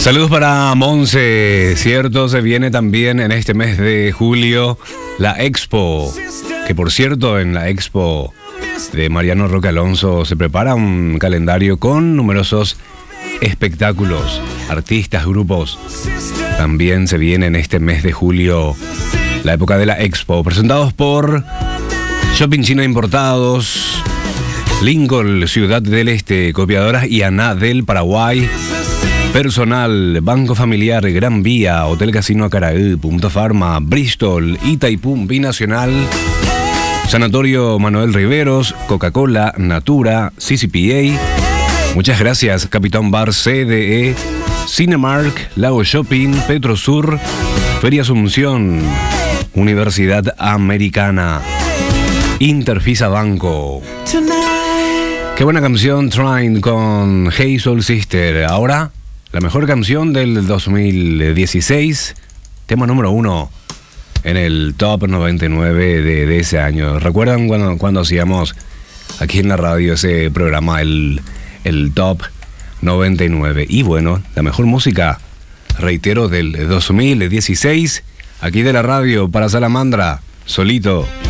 Saludos para Monse, cierto, se viene también en este mes de julio la Expo, que por cierto en la Expo de Mariano Roque Alonso se prepara un calendario con numerosos espectáculos, artistas, grupos. También se viene en este mes de julio la época de la Expo, presentados por Shopping China Importados, Lincoln, Ciudad del Este, Copiadoras y Aná del Paraguay, Personal, Banco Familiar, Gran Vía, Hotel Casino Acaraú, Punto Farma, Bristol, Itaipú, Binacional, Sanatorio Manuel Riveros, Coca-Cola, Natura, CCPA. Muchas gracias, Capitán Bar CDE, Cinemark, Lago Shopping, Petrosur, Feria Asunción, Universidad Americana, Interfisa Banco. Qué buena canción, Trying con Hey Soul Sister. Ahora, la mejor canción del 2016, tema número 1 en el Top 99 de ese año. ¿Recuerdan cuando hacíamos aquí en la radio ese programa, el Top 99? Y bueno, la mejor música, reitero, del 2016, aquí de la radio para Salamandra, solito.